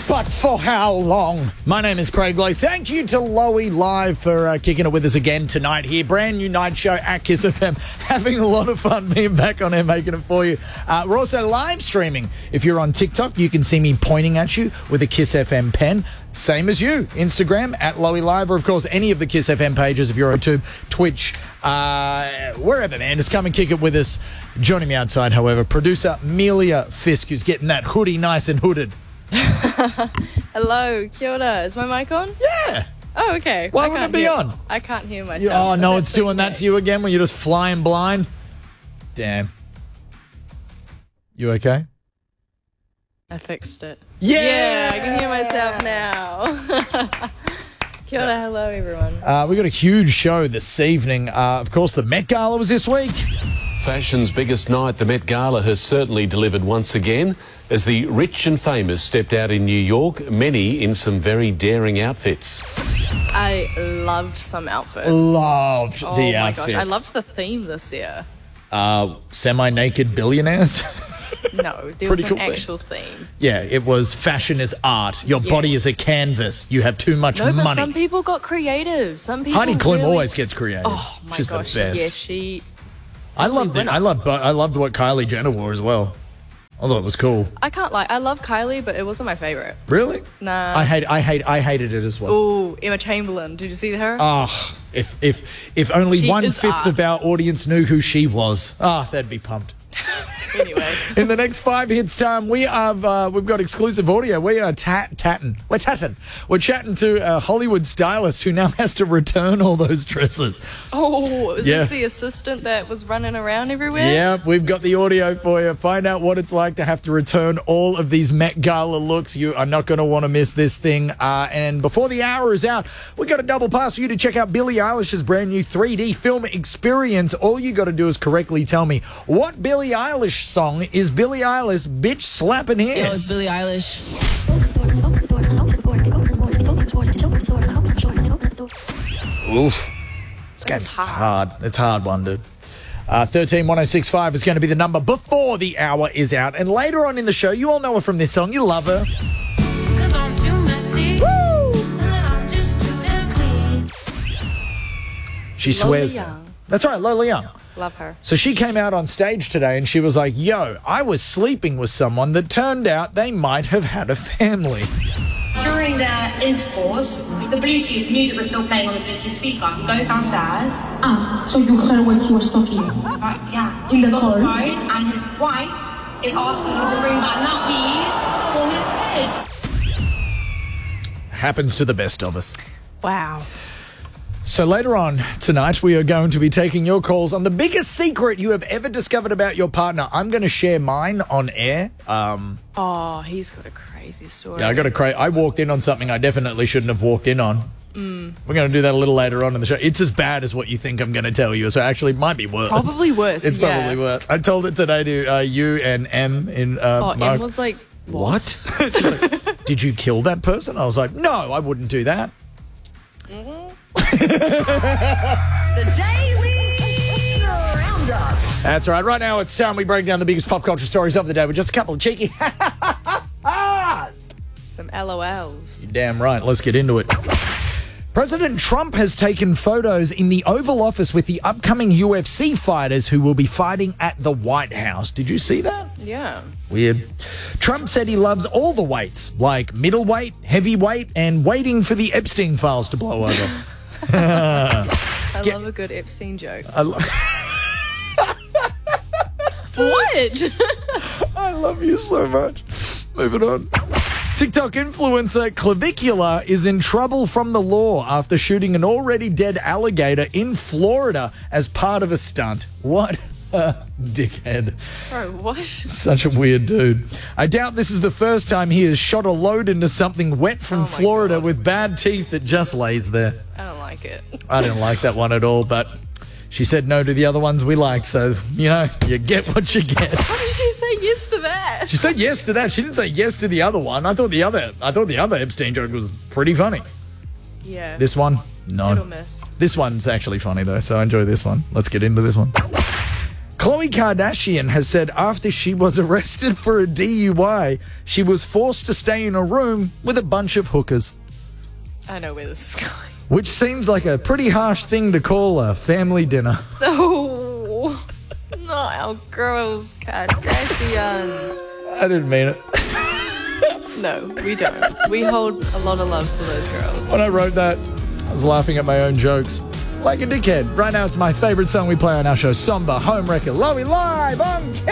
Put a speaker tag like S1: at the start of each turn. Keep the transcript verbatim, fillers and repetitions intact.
S1: But for how long? My name is Craig Lowe. Thank you to Lowy Live for uh, kicking it with us again tonight here. Brand new night show at Kiss F M. Having a lot of fun being back on air, making it for you. Uh, we're also live streaming. If you're on TikTok, you can see me pointing at you with a Kiss F M pen. Same as you. Instagram, at Lowy Live, or of course any of the Kiss F M pages if you're on YouTube, Twitch, uh, wherever, man. Just come and kick it with us. Joining me outside, however, producer Amelia Fisk, who's getting that hoodie nice and hooded.
S2: Hello, kia ora. Is my mic on?
S1: Yeah.
S2: Oh, okay.
S1: Why
S2: I
S1: would
S2: can't
S1: it be
S2: hear,
S1: on?
S2: I can't hear myself.
S1: Oh, no,
S2: that's
S1: it's doing
S2: okay.
S1: that to you again when you're just flying blind? Damn. You okay?
S2: I fixed it.
S1: Yeah!
S2: Yeah, I can hear myself now. Kia ora, hello, everyone.
S1: Uh, we got a huge show this evening. Uh, of course, the Met Gala was this week.
S3: Fashion's biggest night, the Met Gala, has certainly delivered once again as the rich and famous stepped out in New York, many in some very daring outfits.
S2: I loved some outfits.
S1: Loved
S2: oh
S1: the
S2: my
S1: outfits.
S2: gosh, I loved the theme this year.
S1: Uh, semi-naked billionaires.
S2: No, there
S1: Pretty
S2: was
S1: cool
S2: an
S1: thing.
S2: actual theme.
S1: Yeah, it was fashion is art. Your
S2: Yes.
S1: body is a canvas. You have too much
S2: No, but
S1: money.
S2: some people got creative. Some people
S1: Heidi Klum
S2: really...
S1: always gets creative.
S2: Oh my
S1: She's
S2: gosh,
S1: the best.
S2: yeah, she...
S1: I loved it.
S2: winner.
S1: I loved. I loved what Kylie Jenner wore as well. I thought it was cool.
S2: I can't lie. I love Kylie, but it wasn't my favorite.
S1: Really?
S2: Nah.
S1: I hate. I hate. I hated it as well.
S2: Oh, Emma Chamberlain. Did you see her?
S1: Ah, if if if only
S2: She
S1: one
S2: is
S1: fifth
S2: art.
S1: of our audience knew who she was. Ah, they'd be pumped.
S2: Anyway.
S1: In the next five hits time, we have uh, we've got exclusive audio. We are tat tatting. We're tatting. We're chatting to a Hollywood stylist who now has to return all those dresses.
S2: Oh, is
S1: Yeah.
S2: this the assistant that was running around everywhere?
S1: Yep, we've got the audio for you. Find out what it's like to have to return all of these Met Gala looks. You are not going to want to miss this thing. Uh, and before the hour is out, we got a double pass for you to check out Billie Eilish's brand new three D film experience. All you got to do is correctly tell me what Billie Eilish song is Billie Eilish bitch slapping here.
S4: Yo, it's Billie Eilish.
S1: Oof. It's, it's hard. It's a hard one, dude. Uh, thirteen one oh six five is going to be the number before the hour is out. And later on in the show, you all know her from this song. You love her. She
S2: Lola
S1: swears.
S2: Young.
S1: That's right, Lola Young.
S2: Love her.
S1: So she came out on stage today and she was like, yo, I was sleeping with someone that turned out they might have had a family.
S5: During the intercourse, the Bluetooth music was still playing on the Bluetooth speaker. He goes downstairs.
S6: Ah, so you heard when he was talking?
S5: Right, yeah.
S6: In the
S5: He's on
S6: car?
S5: the phone, and his wife is asking him to bring back nappies for his kids.
S1: Happens to the best of us.
S2: Wow.
S1: So later on tonight, we are going to be taking your calls on the biggest secret you have ever discovered about your partner. I'm going to share mine on air. Um,
S2: Oh, he's got a crazy story.
S1: yeah, I got a cra- I walked in on something I definitely shouldn't have walked in on. Mm. We're going to do that a little later on in the show. It's as bad as what you think I'm going to tell you. So actually, it might be worse.
S2: Probably worse,
S1: It's
S2: yeah.
S1: probably worse. I told it today to uh, you and M in. Uh,
S2: Oh,
S1: Mo-
S2: Em was like,
S1: What? She's like, did you kill that person? I was like, no, I wouldn't do that.
S5: The Daily Roundup.
S1: That's right. Right now, it's time we break down the biggest pop culture stories of the day with just a couple of cheeky
S2: some L O Ls.
S1: Damn right. Let's get into it. President Trump has taken photos in the Oval Office with the upcoming U F C fighters who will be fighting at the White House. Did you see that?
S2: Yeah.
S1: Weird. Trump said he loves all the weights, like middleweight, heavyweight, and waiting for the Epstein files to blow over.
S2: I love a good Epstein joke.
S1: I, lo-
S2: What?
S1: I love you so much. Moving on. TikTok influencer Clavicula is in trouble from the law after shooting an already dead alligator in Florida as part of a stunt. What a dickhead.
S2: Bro, what?
S1: Such a weird dude. I doubt this is the first time he has shot a load into something wet from
S2: Oh my
S1: Florida
S2: God.
S1: with bad teeth that just lays there.
S2: I don't like it.
S1: I didn't like that one at all, but she said no to the other ones we liked, so, you know, you get what you get.
S2: How did she say yes to that?
S1: She said yes to that. She didn't say yes to the other one. I thought the other I thought the other Epstein joke was pretty funny.
S2: Yeah.
S1: This one,
S2: Hit or
S1: no.
S2: miss.
S1: This one's actually funny though, so I enjoy this one. Let's get into this one. Khloe Kardashian has said after she was arrested for a D U I, she was forced to stay in a room with a bunch of hookers,
S2: I know where this is going.
S1: which seems like a pretty harsh thing to call a family dinner.
S2: Oh, not our girls, Kardashians.
S1: I didn't mean it.
S2: No, we don't. We hold a lot of love for those girls.
S1: When I wrote that, I was laughing at my own jokes. Like a dickhead. Right now, it's my favorite song we play on our show, Somber Home Wrecker. Lowy Live on